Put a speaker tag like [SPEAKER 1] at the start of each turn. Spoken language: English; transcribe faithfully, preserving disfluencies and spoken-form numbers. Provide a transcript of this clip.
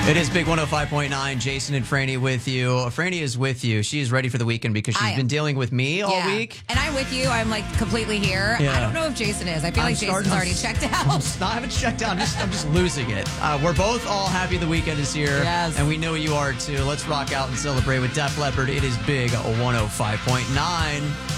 [SPEAKER 1] It is Big one oh five point nine. Jason and Franny with you. Franny is with you. She is ready for the weekend because she's
[SPEAKER 2] I
[SPEAKER 1] been dealing with me all
[SPEAKER 2] yeah.
[SPEAKER 1] week.
[SPEAKER 2] And I'm with you. I'm like completely here.
[SPEAKER 1] Yeah.
[SPEAKER 2] I don't know if Jason is. I feel
[SPEAKER 1] I'm
[SPEAKER 2] like Jason's
[SPEAKER 1] starting-
[SPEAKER 2] already
[SPEAKER 1] I'm-
[SPEAKER 2] checked out.
[SPEAKER 1] I'm just not, I haven't checked out. I'm just, I'm just losing it. Uh, we're both all happy the weekend is here.
[SPEAKER 2] Yes.
[SPEAKER 1] And we know you are too. Let's rock out and celebrate with Def Leppard. It is Big one oh five point nine.